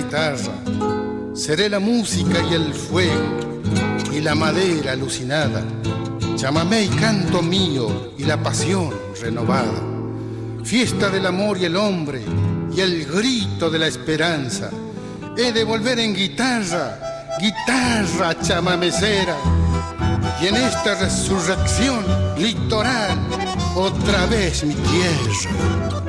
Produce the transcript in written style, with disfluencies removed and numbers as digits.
guitarra, seré la música y el fuego y la madera alucinada, chamamé y canto mío y la pasión renovada, fiesta del amor y el hombre y el grito de la esperanza. He de volver en guitarra, guitarra chamamecera, y en esta resurrección litoral otra vez mi tierra.